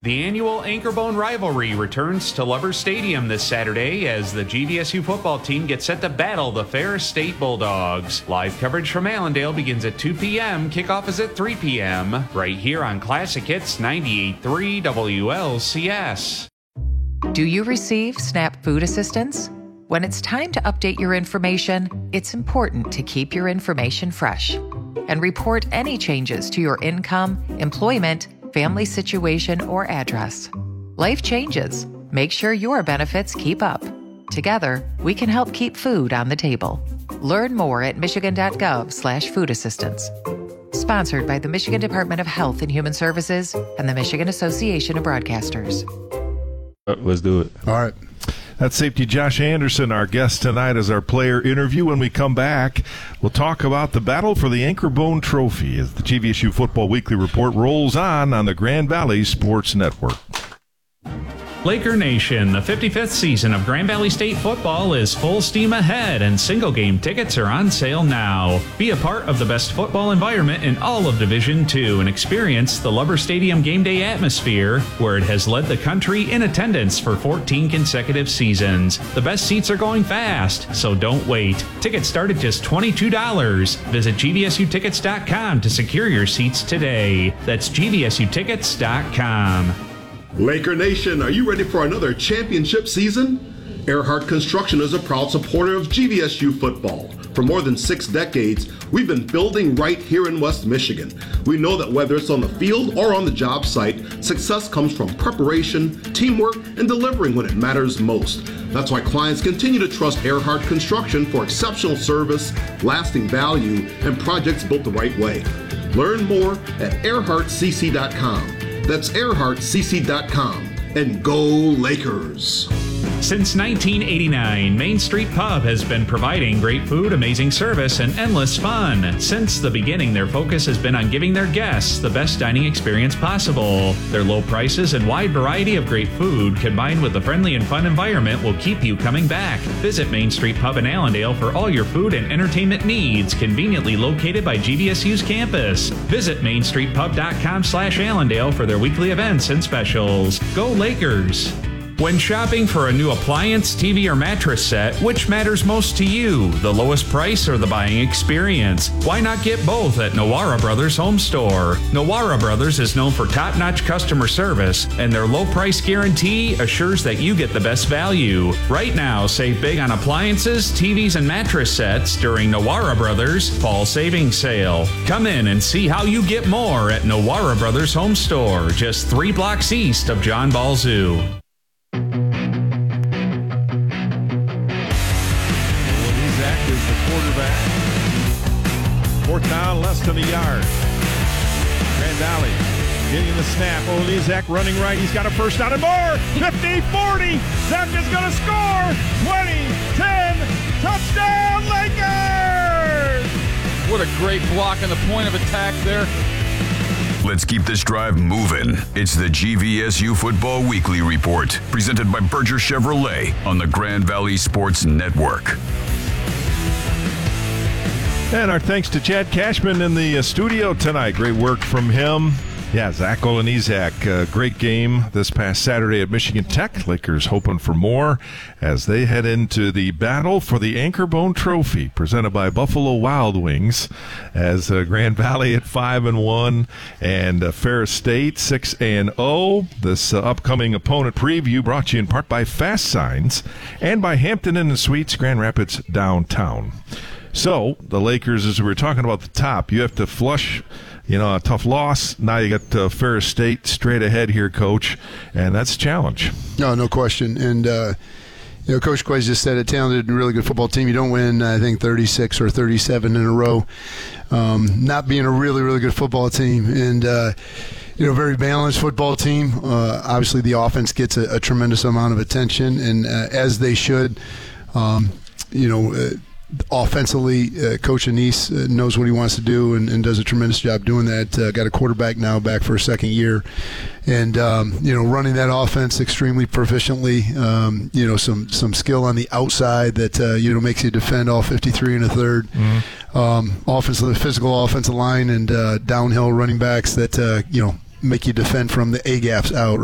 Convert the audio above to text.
The annual Anchorbone Rivalry returns to Lubbers Stadium this Saturday as the GVSU football team gets set to battle the Ferris State Bulldogs. Live coverage from Allendale begins at 2 p.m. Kickoff is at 3 p.m. right here on Classic Hits 98.3 WLCS. Do you receive SNAP food assistance? When it's time to update your information, it's important to keep your information fresh and report any changes to your income, employment, family situation, or address. Life changes. Make sure your benefits keep up. Together, we can help keep food on the table. Learn more at michigan.gov/food assistance. Sponsored by the Michigan Department of Health and Human Services and the Michigan Association of Broadcasters. Let's do it. All right. That's safety Josh Anderson, our guest tonight, as our player interview. When we come back, we'll talk about the battle for the Anchorbone Trophy as the GVSU Football Weekly Report rolls on the Grand Valley Sports Network. Laker Nation, the 55th season of Grand Valley State football is full steam ahead, and single-game tickets are on sale now. Be a part of the best football environment in all of Division II and experience the Lubbers Stadium game day atmosphere, where it has led the country in attendance for 14 consecutive seasons. The best seats are going fast, so don't wait. Tickets start at just $22. Visit GVSUtickets.com to secure your seats today. That's GVSUtickets.com. Laker Nation, are you ready for another championship season? Earhart Construction is a proud supporter of GVSU football. For more than 6 decades, we've been building right here in West Michigan. We know that whether it's on the field or on the job site, success comes from preparation, teamwork, and delivering when it matters most. That's why clients continue to trust Earhart Construction for exceptional service, lasting value, and projects built the right way. Learn more at earhartcc.com. That's earhartcc.com. And go Lakers! Since 1989, Main Street Pub has been providing great food, amazing service, and endless fun. Since the beginning, their focus has been on giving their guests the best dining experience possible. Their low prices and wide variety of great food, combined with a friendly and fun environment, will keep you coming back. Visit Main Street Pub in Allendale for all your food and entertainment needs, conveniently located by GVSU's campus. Visit mainstreetpub.com/Allendale for their weekly events and specials. Go Lakers! When shopping for a new appliance, TV, or mattress set, which matters most to you, the lowest price or the buying experience? Why not get both at Nowara Brothers Home Store? Nowara Brothers is known for top-notch customer service, and their low price guarantee assures that you get the best value. Right now, save big on appliances, TVs, and mattress sets during Nowara Brothers Fall Savings Sale. Come in and see how you get more at Nowara Brothers Home Store, just 3 blocks east of John Ball Zoo. Quarterback. 4th down, less than a yard. Grand Valley getting the snap. Olizak running right. He's got a first down and more. 50, 40. Zach is going to score. 20, 10. Touchdown, Lakers! What a great block on the point of attack there. Let's keep this drive moving. It's the GVSU Football Weekly Report, presented by Berger Chevrolet on the Grand Valley Sports Network. And our thanks to Chad Cashman in the studio tonight. Great work from him. Yeah, Zach Olenizak, great game this past Saturday at Michigan Tech. Lakers hoping for more as they head into the battle for the Anchorbone Trophy, presented by Buffalo Wild Wings, as Grand Valley at 5-1 and Ferris State 6-0. This upcoming opponent preview brought to you in part by Fast Signs and by Hampton Inn and Suites, Grand Rapids downtown. So, the Lakers, as we were talking about the top, you have to flush, a tough loss. Now you got Ferris State straight ahead here, Coach, and that's a challenge. No question. And, Coach Quays just said a talented and really good football team. You don't win, I think, 36 or 37 in a row, not being a really, really good football team. And, very balanced football team. Obviously, the offense gets a tremendous amount of attention, and as they should, offensively, Coach Anise knows what he wants to do and does a tremendous job doing that. Got a quarterback now back for a second year. And, running that offense extremely proficiently, some skill on the outside that, makes you defend all 53 and a third. Mm-hmm. Physical offensive line and downhill running backs that, make you defend from the A-gaps out.